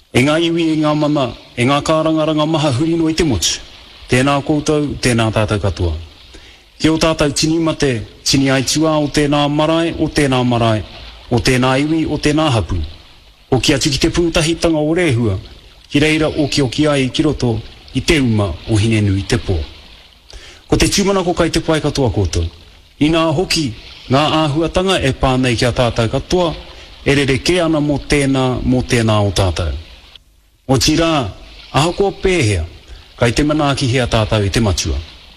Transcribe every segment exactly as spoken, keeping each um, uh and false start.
E ngā iwi e ngā mana, e ngā kārangaranga maha huri no i te motu. Tēnā koutou, tēnā tātou katoa. Ki o tātou tini mate, tini ai tua o tēnā marae, o tēnā marae, o tēnā iwi, o tēnā hapu. O ki atu ki te pūtahitanga o rehua, ki reira o ki o ki ai ki roto i te uma o hine nui te pō. Ko te tūmanako kai te pai katoa koutou. I nā hoki, ngā āhuatanga e pānei ki a tātou katoa, e rere ke ana mo tēnā, mo tēnā o tātou. O tira, aha kua pēhea, kai te manaki hea tātou i te matua.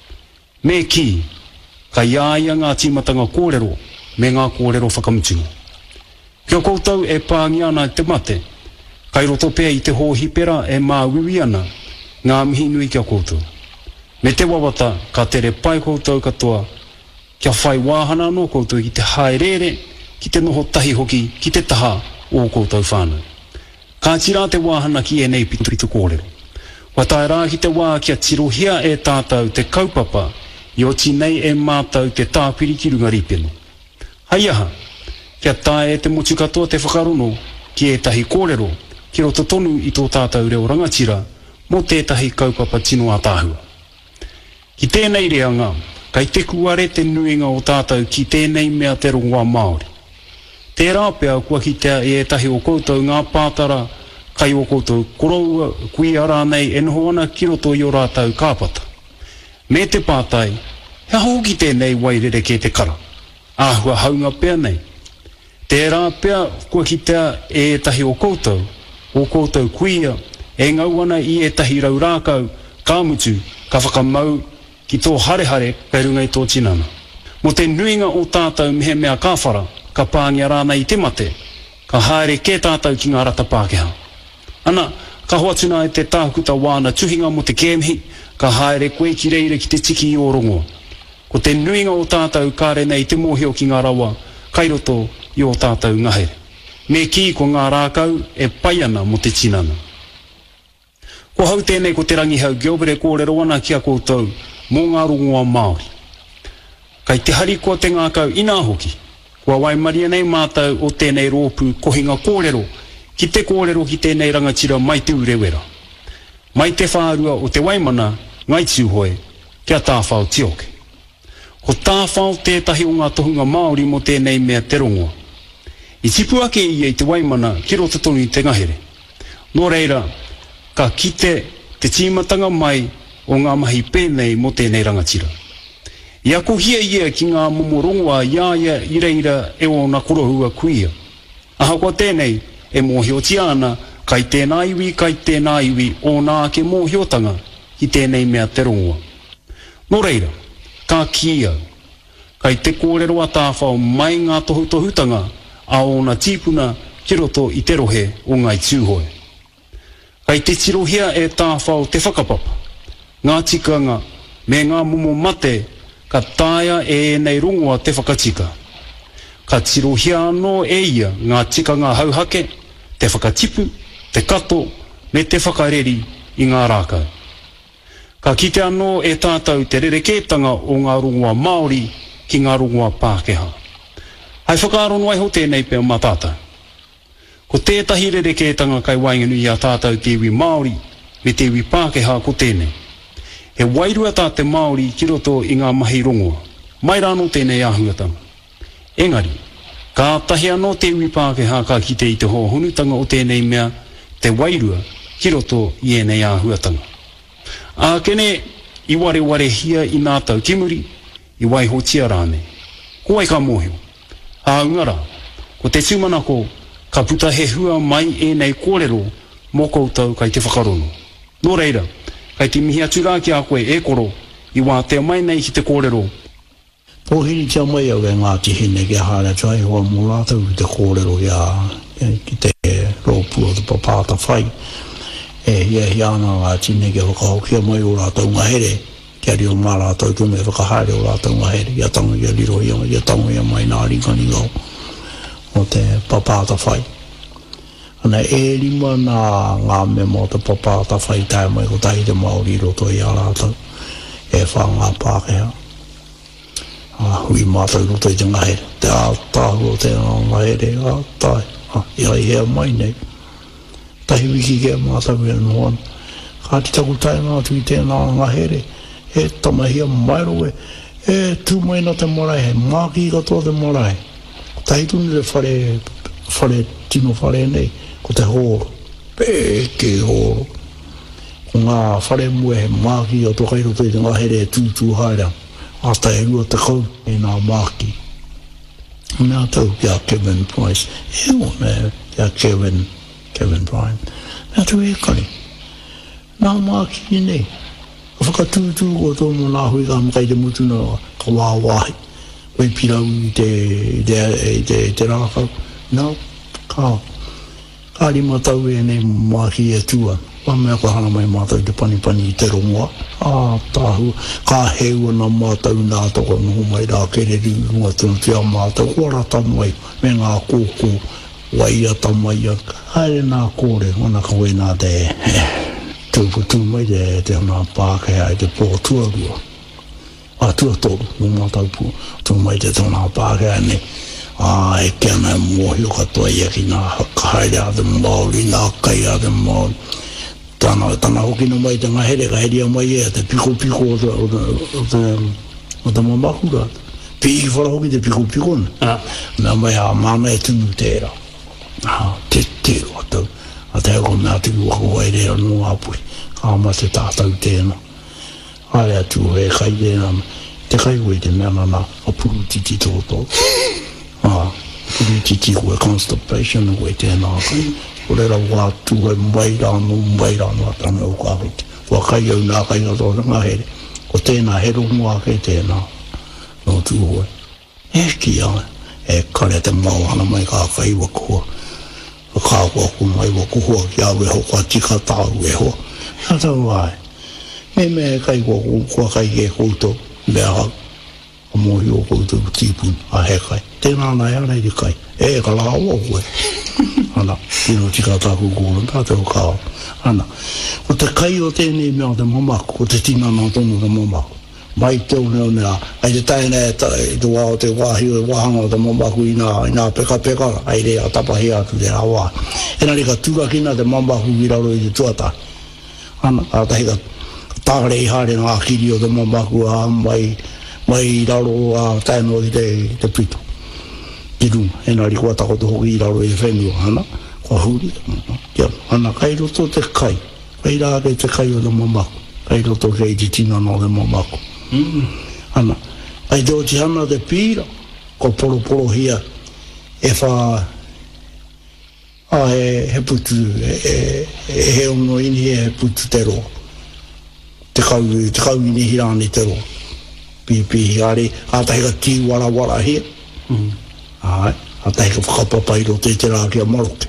Me ki, kai iaia ngā tīmatanga kōrero, me ngā kōrero whakamutunga. Kia koutou e pāngi ana te mate, kai roto pēa i te hōhi pera e mā wiwi ana, ngā mihi nui kia koutou. Me te wawata, ka tere pai koutou katoa, kia whai wāhana no koutou ki te haerere, ki te noho tahi hoki, ki te taha o koutou whānau. Ka tira te wāhana ki e nei pitu pitu kōrero. Wa tae rā ki te wā kia tirohia e tātou te kaupapa, i o tinei e mātou te tāpiri ki runga ripeno. Hai aha, kia tae e te motu katoa te whakarono, ki e tahi kōrero, ki roto tonu i tō tātou reo rangatira, mo tētahi kaupapa tino a tāhua. Ki tēnei reanga, kai te kuare te nuinga o tātou ki tēnei mea te rongoa Māori. Te rāpea kua ki te e tahi o koutou ngā pātara, kai o koutou koroua kui ara nei e noho ana ki roto i o rātou kāpata. Me te pātai, he hoki tēnei wairere ke te kara. Āhua haunga pea nei. Te rāpea kua ki te e tahi o koutou, o koutou kuia, e ngau ana i e tahi rau rākau, kāmutu, ka whakamau, ki tō harehare, kai runga i tō tinana. Mo te nuinga o tātou mehe mea kāwhara, ka pāngia rāna i te mate, ka haere ke tātou ki ngā rata Pākehā. Ana, ka hoatuna e te tākuta wāna tuhinga mo te kēmihi, ka haere koe ki reire ki te tiki i o rongoa. Ko te nuinga o tātou kāre nei te mōhio ki ngā rawa, kai roto i o tātou ngahere. Me ki ko ngā rākau e pai ana mo te tinana. Ko hau tēnei ko te rangi hau Gilbert e kōrero ana ki a koutou mō ngā rongoa Māori. Kai te hari ko te ngākau ina hoki, kua wai maria nei mātou o tēnei rōpū kohinga kōrero, ki te kōrero ki tēnei rangatira mai te urewera. Mai te whārua o te waimana, ngai tūhoe, kia tāwhao tioke. Ko tāwhao tētahi o ngā tohunga Māori mo tēnei mea te rongoa. I tipu ake i e te waimana ki roto tonu i te ngahere. Nō reira, ka kite te tīmatanga mai o ngā mahi pēnei mo tēnei rangatira. Ia ko hia ia ki ngā momorongoa iaia i reira e o na korohua kuia. Aha kua tēnei e mōhio ana, kai tēnā iwi, kai tēnā iwi o nā ke mōhiotanga ki tēnei mea te rongoa. Nō reira, ka kia, kai te kōrero a tāwhao mai ngā tohu tohutanga a o na tīpuna ki roto i te rohe o ngai tūhoe. Kai te tirohia e tāwhao te whakapapa, ngā tikanga me ngā momo mate ka tāia e nei rongoa te whakatika. Ka tirohia anō e ia ngā tika ngā hauhake, te whakatipu, te kato, me te whakareri i ngā rākau. Ka kite anō e tātou te rerekētanga o ngā rongoa Māori ki ngā rongoa Pākehā. Hai whakarono ai ho tēnei pēo mā tātou. Ko tētahi rerekētanga kai wainganu i a tātou te iwi Māori, me te iwi Pākehā ko tēnei. He wairua tā te Māori ki roto i ngā mahi rongoa, mai rāno tēnei āhuatanga. Engari, ka tahi anō te iwi Pākehā ka kite i te hohonutanga o tēnei mea, te wairua ki roto i enei āhuatanga. Ā kene, i ware ware hia i nā tau kimuri, i waiho tia rāne. Ko ai ka mōhio. Ā ungara, ko te tūmanako, ka puta he hua mai e nei kōrero mō koutou kai te whakarono. Nō reira, kai te mihi aturā ki a koe e koro, i wā te mai nei ki te kōrero. Pohiri tia mai au e ngā tihine ki a hāra tai hoa mō rātau ki te kōrero i a ki te rōpū o te papāta whai. E ia hi ana ngā tihine ki a whakahokia mai o rātau ngahere, kia rio mā rātau ki me whakahare o rātau ngahere, ia tango ia liro ia, ia tango ia mai nā ringani ngau o te papāta whai. Ana e lima nā ngā me mō te papāta whai tai mai ko tahi te Māori roto i a rātau, e wha ngā Pākehā. Hui mātou roto i te ngahere, te ātahu o te ngahere, ātai, ia ia mai nei. tahi wiki ke mātau e noan. Ka ti taku tai ngā tui tēnā ngā here, e tamahia mairo e, e tū mai na te marae, he māki katoa te marae. Tahi tuni te whare, whare, tino whare nei, ko te hōro, pēke hōro. Ko ngā whare mua he māki o tō kairo te ngā here e tūtū haere, a tai rua te kau e ngā māki. Nā tau kia Kevin Price, e o me kia Kevin, Kevin Price. Nā tau e kari. Nā māki nei. Ka whakatūtū ko tō mō nā hui ka mkai te mutuna ka wāwahi. Wai pirau i te, te, te, te rākau. Nā, ka, ka rima tau e nei māki e tua. Wa mea ka hana mai mātau te panipani i te rongoa. Ā, tāhu, ka heua nā mātau nā toko nuhu mai rā kere runga tunu tia mātau. Ora tamai, me ngā kōkō, wai a tamai a. Haere nā kōre, wana ka wei nā te tūku tū mai te, te hana pāke ai te pō tua rua. A tua tōru, nō mātau pū, tū mai te tōna pāke ai nei. Ā, e kia nā mōhi o katoa i aki nā haere a te Māori, nā kai a te Māori. Tāna, tāna hoki no mai te ngā here, ka heria mai e, te piko piko o te, o te, o te, o te mamaku rā. Piki whara hoki te piko piko na. Ah. Mea mai a mana e tūnu tērā. Ah, te te o tau. A te hako mea tūku wako ai rea no apui. Ka ma te tātau tēnā. Ai atu e kai tēnā. Te kai koe te mea nana a puru titi tōtō. Ah, puru titi koe constipation koe tēnā kai. Ko rera wā tū kai mai rāno, mai rāno a tāna o ka hote. Wa kai au nā kai ngā tōna ngā here. Ko tēnā he rungu a kei tēnā. Nō tū hoi. E ki a, e kare te mauhana mai kā kai wa kua. Ka kua ku mai wa kuhua ki awe ho kua tika tāu e hoa. Nā tau ai. Me me kai kua kua kai ke koutou. Mea hau. A mohi o koutou tīpun a he kai. Tēnā nai ana i kai. E ka la awa koe. Ana, tino tika tāku kōran, tā te o kāo. Ana, o te kai o tēnei mea te mamaku, o te tina nā tono te mamaku. Mai teo neo nea, ai te taina e te wā o te wāhi o te wāhanga o te mamaku i nā, i nā peka peka, ai rea tapahi atu te rā. Ena reka tūrakina te mamaku i raro i te tuata. Ana, a tahi ka tāre i hare ngā kiri o te mamaku a mai, mai i raro a taino i te, te pito. Kiru, ena ri kua tako te hoki i raro i te whenua, ana, kua huri. Kia, ana, kai roto te kai, kai rā kei te kai o te mamaku, kai roto kei te tina no te mamaku. Mm. Ana, ai te o ti hana te pīra, ko poro poro hia, e wha, a he, he putu, e, e, e he ono ini e he putu te roa. Te kau, te kau ini hirani te roa. Pi, pi, hiare, a tahi ka ki wara wara hia. Mm. Ai, a tahi ka whakapapairo te te rā kia maroke.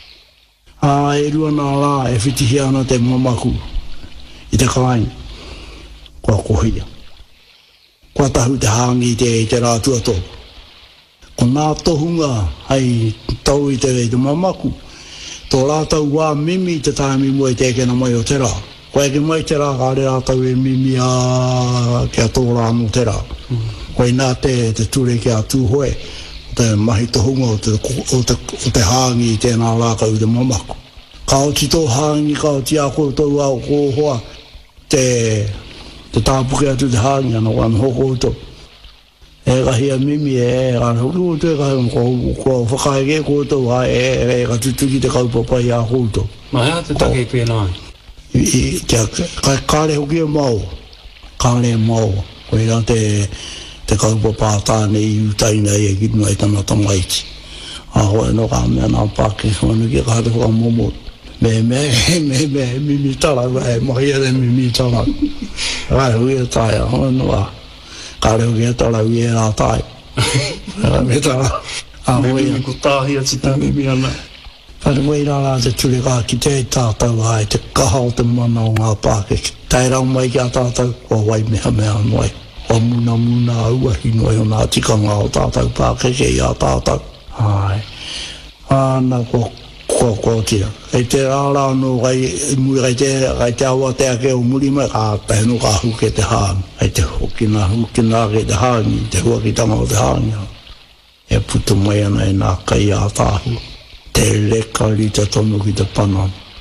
A e rua nā rā, e whitihi ana te mamaku, i te kāinga, kua kohia. Kua tahu te hāngi te i te rā tuato. Ko nā tohunga, hei tau i te rei te mamaku, tō rātau wā mimi te tāmi mua i te kena mai o te rā. Ko eke mai te rā, kā re rātau e mimi a kia tō rā no te rā. Mm. Ko i nā te, te ture kia tūhoe, te mahi tohunga o te, o te, o te hāngi i tēnā rākau i te mamaku. Ka o ti tō hāngi, ka o ti a koe tau au kōhoa, te, te tāpuke atu te hāngi ana wana hoko uto. E ka hia mimi e e ana hoko uto e ka hea ko, ko whakaege ko uto a e e ka tutuki te kaupapai a hoko uto. Ma hea te take pē nāi? I, kia, ka kāre hoki e mau, kāre e mau, ko i rā te, te kaupapā tāne i utaina i e kituna i tana tamaiti. A hoa no ka mea nā pāke, hoa nuki ka hata wha momo. Me me, me me, mimi tala, e mahi ere mimi tala. Rai hui e taia, hoa noa. Kāre hui e tala, hui e rā tai. Rai me tala. A hoa ia. Ko tāhi a tita mimi ana. Pare wei rā rā te ture kā ki te tātau ai, te kaha o te mana o ngā pāke. Tai rau mai ki a tātau, kua wai meha mea noi. Kua muna muna aua hi noi o nā tikanga o tātau pāke ke i a tātau. Ai. Ana kua kua kua tira. Kei te rāra no kai mui kai te kai te awa te ake o muri mai ka pēno ka huke te hāngi. Kei te hukina hukina ke te hāngi, te huakitanga o te hāngi. E putu mai ana e nā kai a tāhu. Te leka li te tonu ki te pana.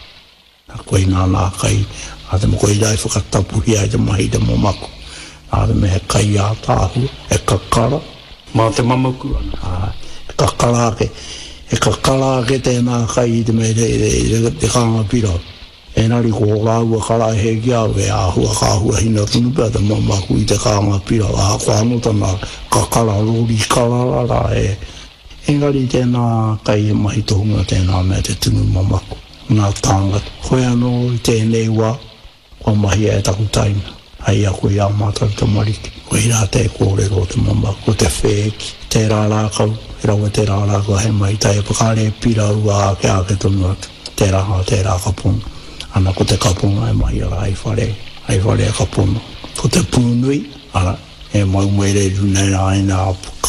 koe nā nā kai, a te mo koe rai whakatapu hi ai te mahi te mo mako. A te me he kai a tāhu, e kakara. Mā te mamaku ana. E kakara ke, e kakara ke tēnā kai i te me te, te kānga pira. E nari ko rāua kara he kia we a hua ka hua hina tunu pia te mamaku i te kānga pira. A ko anotana kakara rori karara e. Engari tēnā kai e mahi tohunga tēnā mea te tunu mamaku. Nā tāngat. Koe anō i tēnei wā, kua mahi e taku taina. Ai a koe a mātau te mariki. Koe rā te kōrero te mamaku, ko te whēki. Te rā rākau, e rawa te rā rākau he mai tai. Pakare pira ua ake ake tonu atu. Te rā te rā kapuna. Ana ko te kapuna e mahi ara ai whare. Ai whare a kapuna. Ko te pūnui, ara. E mau mwere runa i nā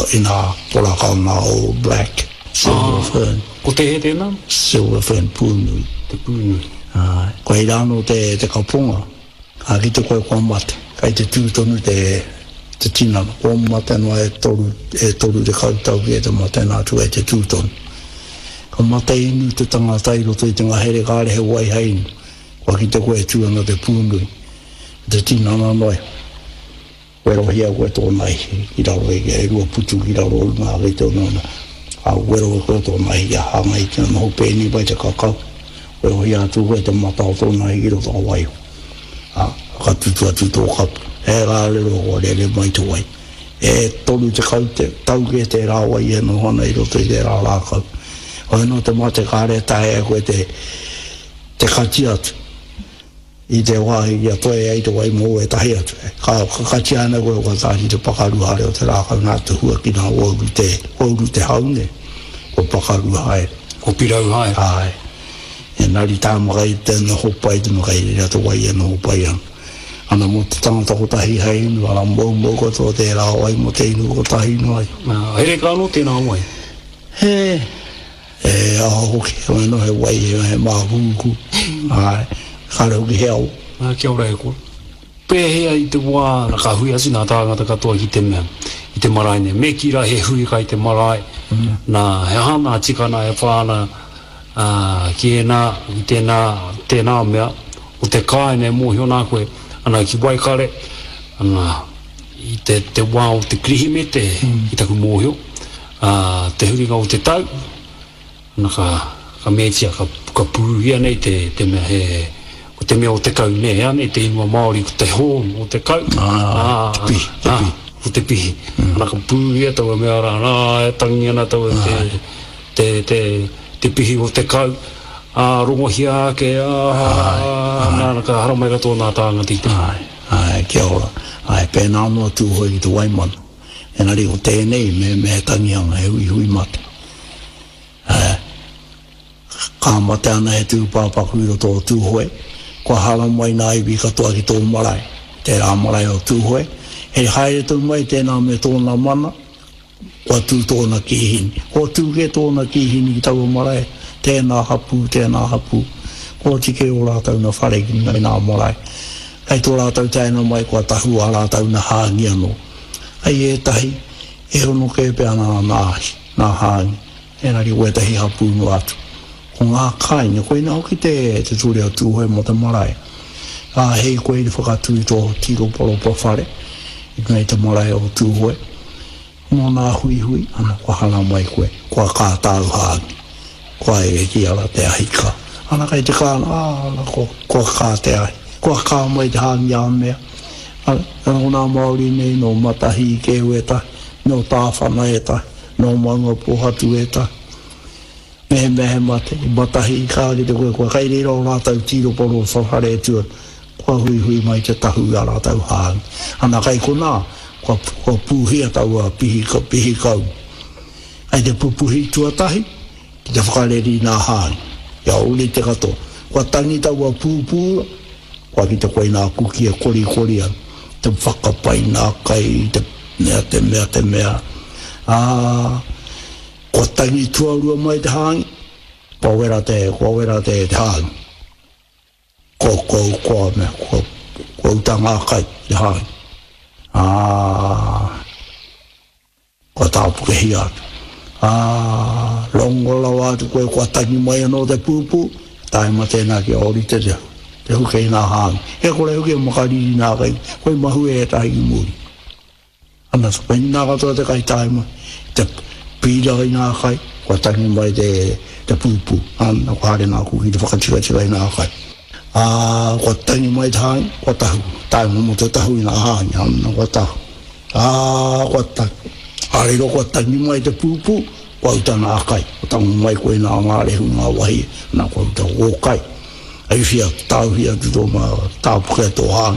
polakau nā all black. Silver fern. Ko te he tēnā? Silver fern pūnui. Te pūnui. Ah, koe rāno te, te kapunga. A ki te koe kua mate. Kai te tūtonu te, te tinana. Kua mate no e toru, e toru te kautau ki e te mate nā tu e te tūtonu. Ka mate inu te tangatai roto i te ngahere kāre he wai hainu. Kua ki te koe tūanga te pūnui. Te tinana noi. Wero hia koe tōna i, i raro e ke rua putu i raro o ngā rei tō nōna. A wero koe tōna i a hanga i tina mahu pēni pai te kakau. Wero hia atu koe te matao tōna i iro tō waiho. A ka tutu atu tō kapu. E rā lero ko re re mai te wai. E tolu te kau te tau ke te rā wai e no hana i roto i te rā rā kau. O no te mate kāre tae e koe te te kati atu. I te wāhi i a toe ai te wai mō e tahi atu. Ka kati ana koe o ka tāhi te pakaru hare o te rākau nā te hua ki nā wauru te, wauru te haune. O pakaru hae. O pirau hae. Hae. E nari tāmakai tēnā hopai tēnā kai rea te wai e nā hopai ana. Ana mo te tangata ko tahi hei inu, ana mō mō ko tō te rā wai mo te inu ko tahi inu ai. Here ka anō tēnā wai? He. E aho hoki, o no he wai e he mā huku. Hae. Kare hoki heo. Nā kia ora e kua. Pēhea i te wā, na ka hui asi nā tāngata katoa ki te mea, i te marae ne. Me ki ra he hui kai te marae, mm. Nā he hana tikana e whāna uh, ki e nā, i tēnā, tēnā mea, o te kāene mōhio nā koe, ana ki Waikare, ana i te, te wā o te krihime, te, mm. i taku mōhio, uh, te huringa o te tau, ana ka, ka mētia, ka, ka puruhia nei te, te mea he, o te mea o te kau nei, ane, te inua Māori, o te hōn, o te kau. Ah, te pihi, te pihi. O te pihi. Mm. Ana ka puruhia tau e mea rā, nā, e tangi ana tau e te, te, te, te pihi o te kau. Ah, rongohia ake, ah, nā, ka haramai ka tōnā tāngati. Ai, ai, kia ora. Ai, pēnā noa tūhoi i te waimana. E nari o tēnei, me, me tangianga, he hui hui mate. Ai, ka mate ana he tūpāpaku i roto o tūhoi. Kua hala mai nā iwi katoa ki tō marae. Te rā marae o tūhoi. He haere tō mai tēnā me tōna mana. Kua tū tōna kihini. Kua tū ke tōna kihini ki tau marae. Tēnā hapu, tēnā hapu. Kua tike o rātau na whare ki nā marae. Kei tō rātau tēnā mai kua tahu a rātau na hāngi anō. Hei e tahi, e hono ke pēr nā nāhi, nā hāngi. E nari ue tahi hapu no atu. Ko ngā kāinga, koe nā hoki te, te tūre o tūhoi mo te marae. Ā, hei koe i whakatū i tō tiro polo pa whare. I ngai te marae o tūhoi. Mō nā hui hui, ana kua hana mai koe. Kua kā tāu hāngi. Kua e ki ala te ahi ka. Ana kai te kāna, ā, kua, kua kā te ahi. Kua kā mai te hāngi a mea. Ana, ana nā Māori nei, no matahi i keu e tahi. No tāwhana e tahi. No manga pohatu e tahi. Mehe mehe mate, matahi i kāri te koe, kua kairi rau rātau tiro poro whawhare tua, kua hui hui mai te tahu a rātau hāngi. Ana kai ko nā, kua, kua pūhia tau a pihi, pihi kau. Ai te pupuhi tuatahi, ki te whakareri nā hāngi. Ia uli te katoa. Kua tangi tau a pūpūra, kua ki te koe nā kuki a kori kori an. Te whakapai nā kai, te mea, te mea, te mea. Ah, kua tangi tuarua mai te hāngi, kua wera te, kua wera te te hāngi. Kua, kua, kua, mea, kua, kua utanga kai te hāngi. Ah, kua tāpuke hi atu. Ah, longo lawa atu koe kua tangi mai anō te pūpū, tai mate na ki ori te te te huke na hang e kore huke makari na kai koe mahu e tai ki muri ana sa pai na katoa te kai tai ma te pira i nā kai kua tangi mai te te pupu ana kua hare nā kuhi te whakatira tira i nā kai a kua tangi mai te hang kua tahu tai mo mo te tahu i nā hang ana kua tahu a kua tahu hare ro kua tangi mai te pupu kua uta nā kai kua tangi mai koe nā ngā rehu ngā wahi nā kua uta o kai ai fia tau fia tuto ma tau puke to hang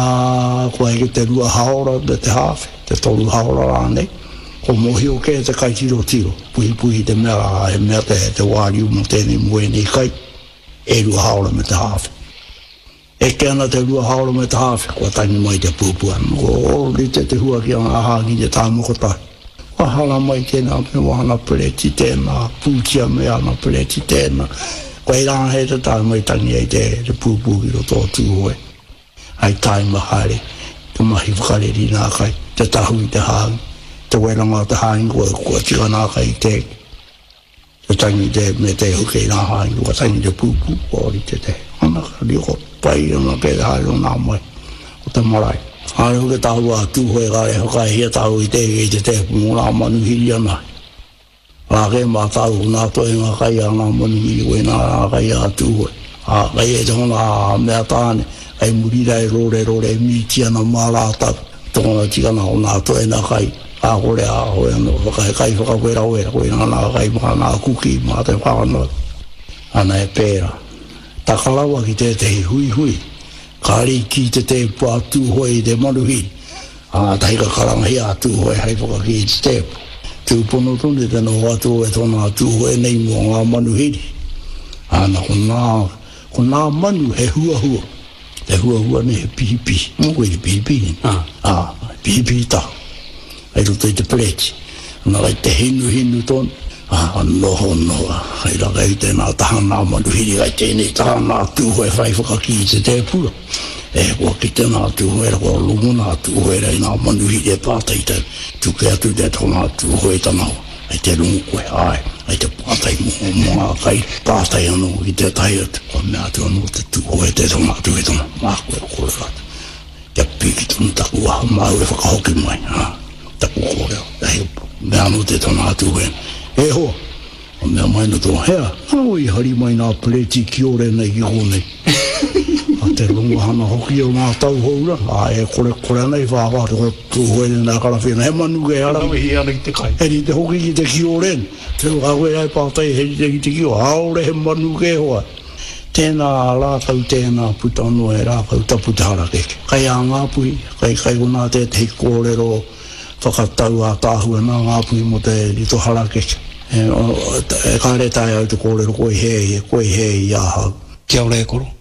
a kua eke te rua haora me te hawhi te toru haora rānei ko mohi o ke te kai tiro tiro puhi puhi te mea he mea te te wāri umo tēnei mue nei kai e rua haora me te hawhi e ke ana te rua haora me te hawhi kua tangi mai te pupuan ko o li te te hua ki ana ahangi te tāmoko tai kua hala mai tēnā me wahana pereti tēnā pūtia me ana pereti tēnā koe rāna he te tāi mai tangi ai te te pūpū ki ro tō tūhoe ai tāi mahare te mahi whakareri nā kai te tahu i te hāngi te weranga te hāngi kua kua tika nā kai te te tangi te me te huke nā hāngi kua tangi te pūpū kua ori te te ana ka liko pai ana ke te haero nā mai o te marai hāre huke tahu a tūhoe kare hokai hia tahu i te i te te mō nā manu hiri ana Rāke mā tau nā toi ngā kai a ngā manuhiri koe nā kai a tūhoe. A kai e tōna mea tāne, kai murirai rore rore mīti ana mā rā tau. Tōna tikana o nā toi nā kai. A kore a hoi anō, kai kai whakakwera wera koe nā nā kai mā nā kuki mā te whakanoa. Ana e pēra. Takalawa ki te te hui hui. Kāri ki te te pā tūhoe i te manuhiri. A taika karangi a tūhoe hei whakaki i te tepu. Tūpono tone tēnā watu e tōna tūhoe nei mua ngā manuhiri. Ana ko nā, ko nā manu he hua hua. Te hua hua ne he pihi pihi. Mō koe te pihi pihi. Ah, ah, pihi pihi tahu. Ai roto i te preti. Ana kai te hinu hinu tōna. Ah, noho noha. Ai raka i tēnā taha nā manuhiri. Ai tēnei taha nā tūhoe whai whakaki i te te pura. E kua ki tēnā tūhoe ra kua lungu nā tūhoe ra i nā manuhiri e pātai te tuke atu te tōnā tūhoe tanau. Ai te rungu koe ai, ai te pātai mō mō kai pātai anō i te tai atu. Kua mea atu anō te tūhoe te tōnā tūhoe tōnā. Mā koe kore rata. Te piki tōnā taku aha māu e whakahoki mai. Taku kore au. Ei mea anō te tōnā tūhoe. E hoa. O mea mai no tō hea. Hau i hari mai nā preti ki ore nei ki honei. A te runga hana hoki o ngā tau houra. A e kore kore nei whāwā te kore tūhoe nā karawhina. He manu ke ara. Hi ana ki te kai. Heri te hoki ki te ki o ren. Te o kawe ai pātai heri te ki te ki o. Haore he manu ke hoa. Tēnā rākau tēnā putano e rākau taputara keke. Kai a ngā pui. Kai kai o nā te te kōrero whakatau a tāhua nā ngā pui mo te rito hara keke. E kāre tai au te kōrero koe hei, koe hei i ahau. Kia ore koro.